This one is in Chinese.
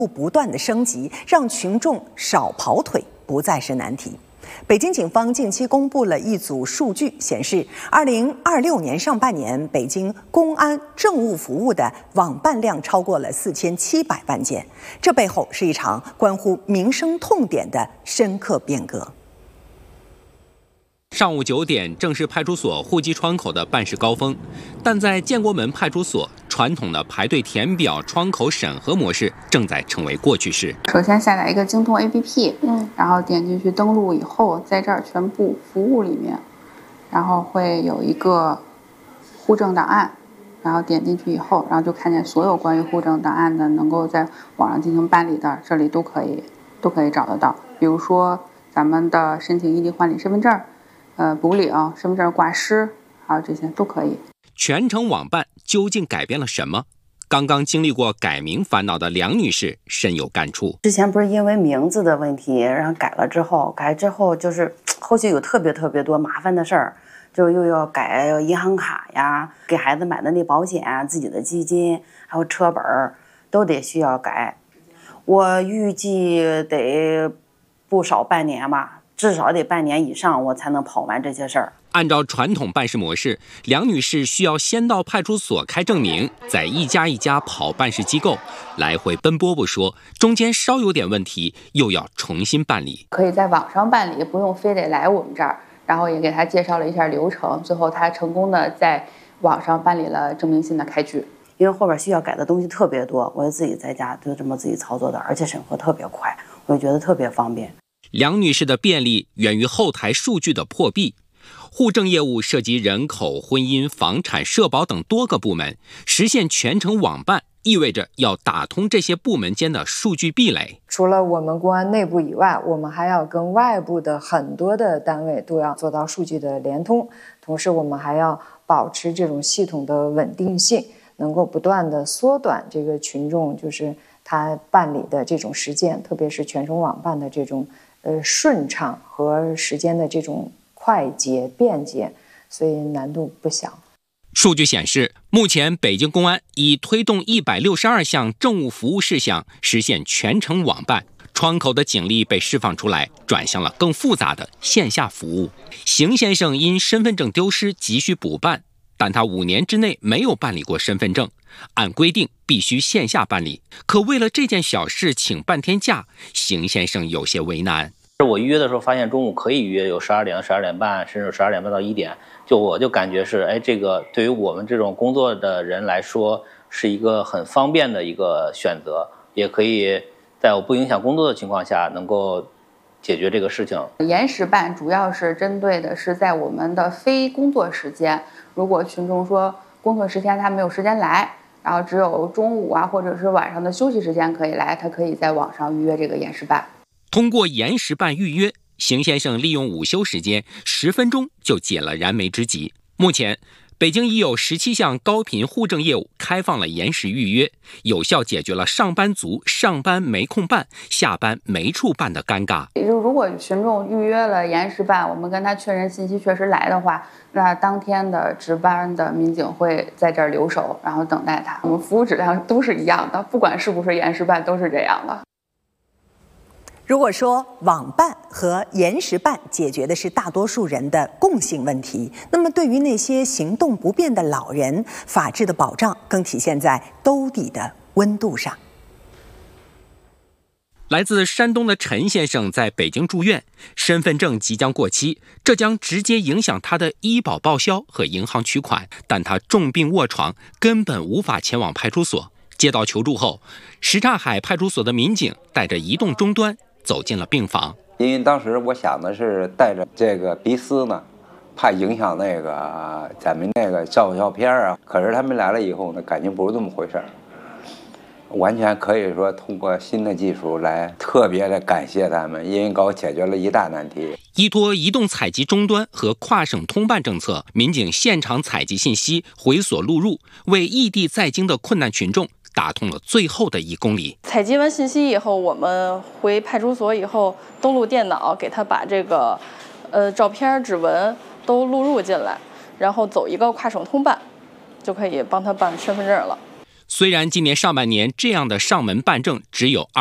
不断的升级，让群众少跑腿不再是难题。北京警方近期公布了一组数据，显示，2026年上半年，北京公安政务服务的网办量超过了4700万件。这背后是一场关乎民生痛点的深刻变革。 上午9点，正是派出所户籍窗口的办事高峰，但在建国门派出所，传统的排队填表、窗口审核模式正在成为过去式。 首先下载一个京通 APP，然后点进去登录以后，在这儿全部服务里面，然后会有一个户政档案，然后点进去以后，然后就看见所有关于户政档案的能够在网上进行办理的，这里都可以找得到。比如说咱们的申请异地换领身份证。补领、身份证挂失，还有这些都可以。 全程网办究竟改变了什么？刚刚经历过改名烦恼的梁女士深有感触。 之前不是因为名字的问题，然后改之后就是后续有特别多麻烦的事儿，就又要改银行卡呀，给孩子买的那保险、自己的基金，还有车本都得需要改。我预计得不少半年吧。至少得半年以上，我才能跑完这些事儿。 按照传统办事模式，梁女士需要先到派出所开证明，再一家一家跑办事机构，来回奔波不说，中间稍有点问题，又要重新办理。 可以在网上办理，不用非得来我们这儿。然后也给她介绍了一下流程，最后她成功的在网上办理了证明信的开具。 因为后边需要改的东西特别多，我就自己在家就这么自己操作的，而且审核特别快，我就觉得特别方便。 梁女士的便利源于后台数据的破壁。户政业务涉及人口、婚姻、房产、社保等多个部门，实现全程网办意味着要打通这些部门间的数据壁垒。 除了我们公安内部以外，我们还要跟外部的很多的单位都要做到数据的联通，同时我们还要保持这种系统的稳定性，能够不断的缩短这个群众就是他办理的这种时间，特别是全程网办的这种顺畅和时间的这种快捷便捷，所以难度不小。 数据显示，目前北京公安已推动162项政务服务事项实现全程网办，窗口的警力被释放出来，转向了更复杂的线下服务。邢先生因身份证丢失急需补办，但他5年之内没有办理过身份证，按规定必须线下办理，可为了这件小事请半天假，邢先生有些为难。 我预约的时候发现中午可以预约，有12点到12点半，甚至12点半到1点，我就感觉是，这个对于我们这种工作的人来说是一个很方便的一个选择，也可以在我不影响工作的情况下能够解决这个事情。 延时办主要是针对的是在我们的非工作时间，如果群众说工作时间他没有时间来，然后只有中午啊或者是晚上的休息时间可以来，他可以在网上预约这个延时办。 通过延时办预约，邢先生利用午休时间10分钟就解了燃眉之急。目前北京已有17项高频户政业务开放了延时预约，有效解决了上班族上班没空办、下班没处办的尴尬。 如果群众预约了延时办，我们跟他确认信息确实来的话，那当天的值班的民警会在这儿留守，然后等待他。我们服务质量都是一样的，不管是不是延时办都是这样的。 如果说网办和延时办解决的是大多数人的共性问题，那么对于那些行动不便的老人，法治的保障更体现在兜底的温度上。 来自山东的陈先生在北京住院，身份证即将过期，这将直接影响他的医保报销和银行取款，但他重病卧床，根本无法前往派出所。接到求助后，什刹海派出所的民警带着移动终端走进了病房。 因为当时我想的是带着这个鼻丝呢，怕影响那个咱们那个照相片啊。可是他们来了以后呢，感觉不是这么回事儿，完全可以说通过新的技术来特别的感谢他们，因为给我解决了一大难题。 依托移动采集终端和跨省通办政策，民警现场采集信息，回所录入，为异地在京的困难群众打通了最后的1公里。 采集完信息以后，我们回派出所以后登录电脑，给他把这个照片、指纹都录入进来，然后走一个跨省通办，就可以帮他办身份证了。 虽然今年上半年这样的上门办证只有